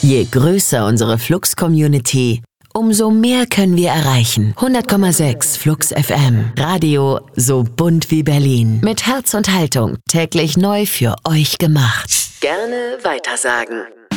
Je größer unsere Flux-Community, umso mehr können wir erreichen. 100,6 Flux FM. Radio so bunt wie Berlin. Mit Herz und Haltung. Täglich neu für euch gemacht. Gerne weitersagen.